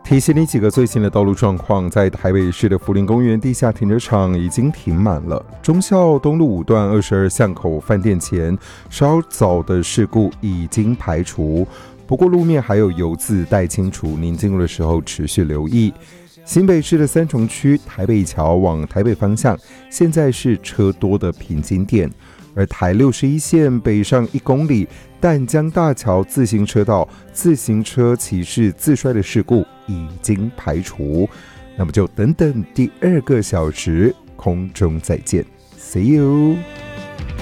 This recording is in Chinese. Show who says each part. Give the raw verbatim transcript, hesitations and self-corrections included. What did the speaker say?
Speaker 1: 提醒你几个最新的道路状况，在台北市的福林公园地下停车场已经停满了。忠孝东路五段二十二巷口饭店前稍早的事故已经排除，不过路面还有油渍待清除，您进入的时候持续留意。新北市的三重区台北桥往台北方向，现在是车多的平均点。而台六十一线北上一公里淡江大桥自行车道自行车骑士自摔的事故已经排除，那么就等等第二个小时空中再见 ，See you。